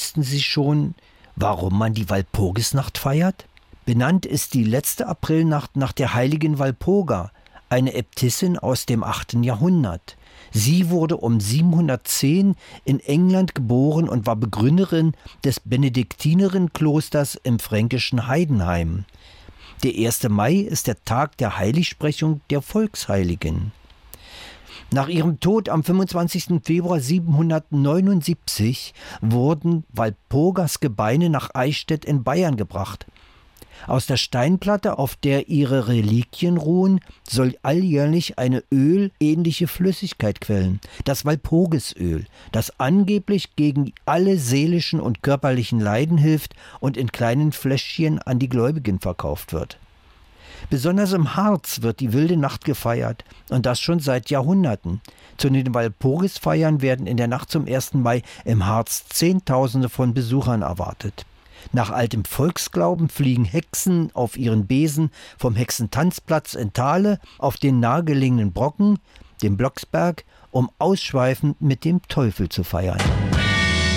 wussten Sie schon, warum man die Walpurgisnacht feiert? Benannt ist die letzte Aprilnacht nach der heiligen Walpurga, eine Äbtissin aus dem 8. Jahrhundert. Sie wurde um 710 in England geboren und war Begründerin des Benediktinerinnenklosters im fränkischen Heidenheim. Der 1. Mai ist der Tag der Heiligsprechung der Volksheiligen. Nach ihrem Tod am 25. Februar 779 wurden Walpurgas Gebeine nach Eichstätt in Bayern gebracht. Aus der Steinplatte, auf der ihre Reliquien ruhen, soll alljährlich eine ölähnliche Flüssigkeit quellen, das Walpurgisöl, das angeblich gegen alle seelischen und körperlichen Leiden hilft und in kleinen Fläschchen an die Gläubigen verkauft wird. Besonders im Harz wird die wilde Nacht gefeiert und das schon seit Jahrhunderten. Zu den Walpurgisfeiern werden in der Nacht zum 1. Mai im Harz Zehntausende von Besuchern erwartet. Nach altem Volksglauben fliegen Hexen auf ihren Besen vom Hexentanzplatz in Thale auf den nahegelegenen Brocken, dem Blocksberg, um ausschweifend mit dem Teufel zu feiern.